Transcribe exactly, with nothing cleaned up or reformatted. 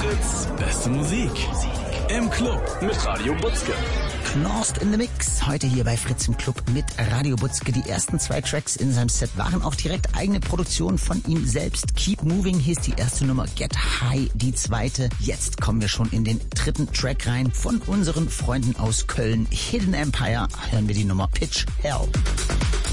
Fritz, beste Musik. Im Club mit Radio Butzke. Knorst in the Mix. Heute hier bei Fritz im Club mit Radio Butzke. Die ersten zwei Tracks in seinem Set waren auch direkt eigene Produktionen von ihm selbst. Keep Moving hieß die erste Nummer, Get High die zweite. Jetzt kommen wir schon in den dritten Track rein. Von unseren Freunden aus Köln, Hidden Empire, hören wir die Nummer Pitch Hell.